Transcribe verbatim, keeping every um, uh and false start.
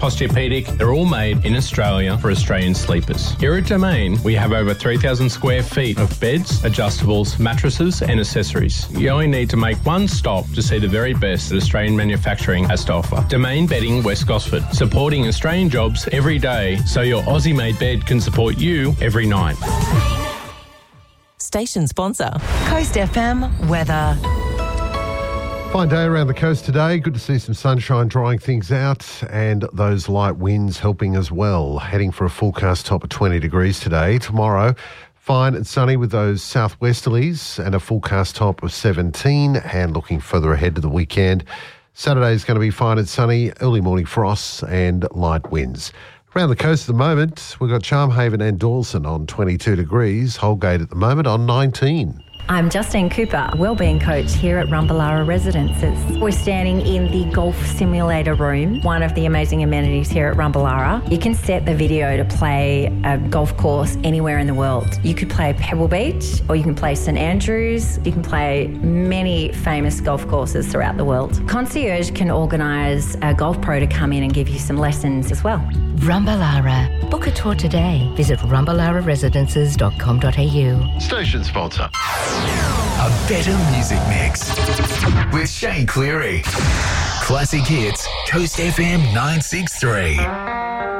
Posturepedic, they're all made in Australia for Australian sleepers. Here at Domain, we have over three thousand square feet of beds, adjustables, mattresses and accessories. You only need to make one stop to see the very best that Australian manufacturing has to offer. Domain Bedding, West Gosford, supporting Australian jobs every day so your Aussie-made bed can support you every night. Station sponsor, Coast F M weather. Fine day around the coast today. Good to see some sunshine drying things out and those light winds helping as well. Heading for a forecast top of twenty degrees today. Tomorrow, fine and sunny with those southwesterlies and a forecast top of seventeen. And looking further ahead to the weekend, Saturday is going to be fine and sunny, early morning frosts and light winds. Around the coast at the moment, we've got Charmhaven and Dawson on twenty-two degrees, Holgate at the moment on nineteen. I'm Justine Cooper, wellbeing coach here at Rumballara Residences. We're standing in the golf simulator room, one of the amazing amenities here at Rumballara. You can set the video to play a golf course anywhere in the world. You could play Pebble Beach, or you can play St Andrews. You can play many famous golf courses throughout the world. Concierge can organise a golf pro to come in and give you some lessons as well. Rumballara. Book a tour today. Visit rumballara residences dot com dot a u. Station sponsor. A better music mix with Shane Cleary. Classic hits, Coast F M nine six three.